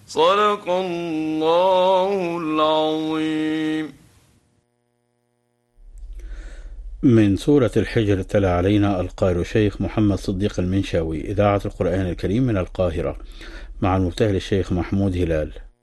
صدق الله العظيم. من سورة الحجر تلا علينا القارئ شيخ محمد صديق المنشاوي، إذاعة القرآن الكريم من القاهرة، مع المبتهل الشيخ محمود هلال.